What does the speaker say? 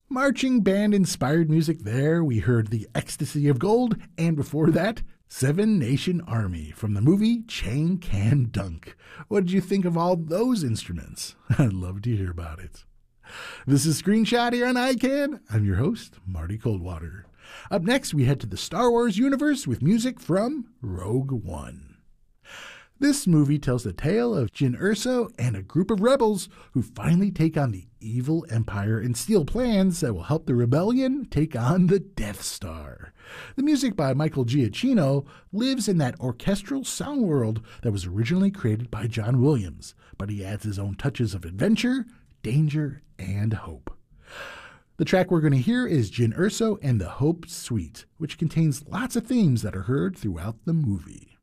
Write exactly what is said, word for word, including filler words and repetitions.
Marching band-inspired music there. We heard The Ecstasy of Gold, and before that, Seven Nation Army from the movie Chain Can Dunk. What did you think of all those instruments? I'd love to hear about it. This is Screenshot here on iCan. I'm your host, Marty Coldwater. Up next, we head to the Star Wars universe with music from Rogue One. This movie tells the tale of Jyn Erso and a group of rebels who finally take on the evil Empire and steal plans that will help the rebellion take on the Death Star. The music by Michael Giacchino lives in that orchestral sound world that was originally created by John Williams, but he adds his own touches of adventure, danger, and hope. The track we're going to hear is Jyn Erso and the Hope Suite, which contains lots of themes that are heard throughout the movie.